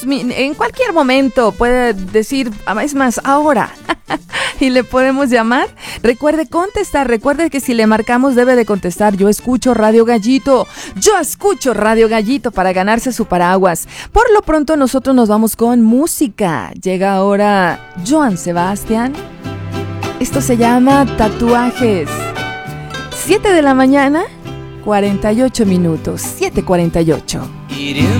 en cualquier momento puede decir, es más, ahora, y le podemos llamar. Recuerde contestar, recuerde que si le marcamos debe de contestar, yo escucho Radio Gallito, para ganarse su paraguas. Por lo pronto nosotros nos vamos con música. Llega ahora Joan Sebastián. Esto se llama Tatuajes. 7 de la mañana, 48 minutos, 7:48. Hiriendo